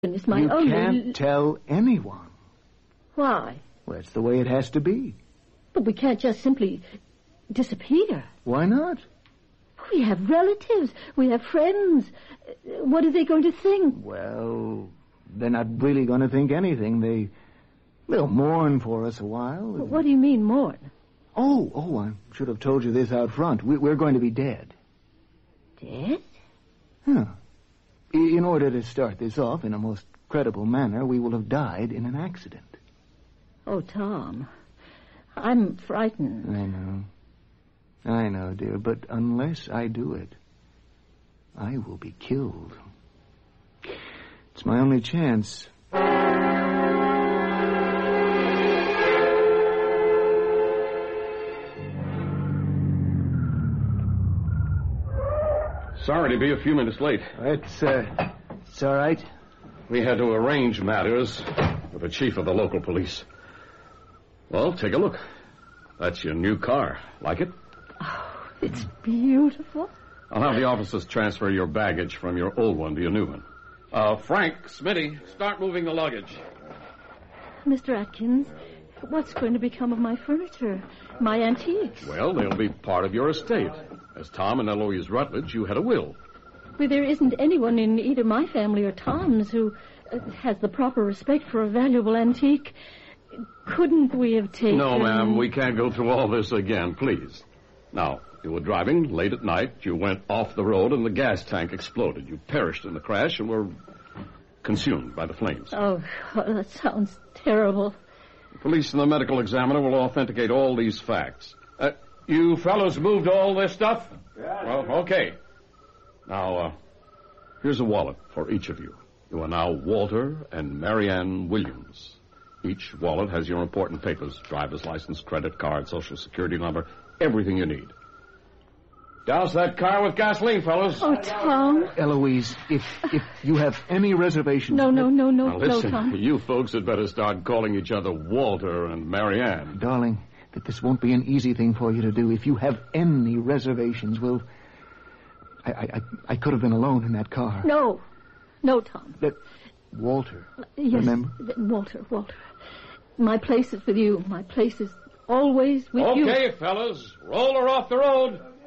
It's my You only... can't tell anyone. Why? Well, it's the way it has to be. But we can't just simply disappear. Why not? We have relatives. We have friends. What are they going to think? Well, they're not really going to think anything. They'll mourn for us a while. What do you mean, mourn? Oh, I should have told you this out front. We're going to be dead. Dead? Huh. In order to start this off in a most credible manner, we will have died in an accident. Oh, Tom, I'm frightened. I know, dear, but unless I do it, I will be killed. It's my only chance. Sorry to be a few minutes late. It's all right. We had to arrange matters with the chief of the local police. Well, take a look. That's your new car. Like it? Oh, it's beautiful. I'll have the officers transfer your baggage from your old one to your new one. Frank, Smitty, start moving the luggage. Mr. Atkins, what's going to become of my furniture, my antiques? Well, they'll be part of your estate. As Tom and Eloise Rutledge, you had a will. Well, there isn't anyone in either my family or Tom's who has the proper respect for a valuable antique. Couldn't we have taken... No, ma'am, we can't go through all this again, please. Now, you were driving late at night. You went off the road and the gas tank exploded. You perished in the crash and were consumed by the flames. Oh, that sounds terrible. The police and the medical examiner will authenticate all these facts. You fellows moved all this stuff? Yeah. Well, okay. Now, here's a wallet for each of you. You are now Walter and Marianne Williams. Each wallet has your important papers, driver's license, credit card, social security number, everything you need. Douse that car with gasoline, fellas. Oh, Tom. Eloise, if you have any reservations... No, Now, listen, Tom. you folks had better start calling each other Walter and Marianne. Darling, that this won't be an easy thing for you to do. If you have any reservations, well... I could have been alone in that car. No, Tom. Walter, Yes, remember? Walter. My place is with you. My place is always with you. Okay, fellas, roll her off the road.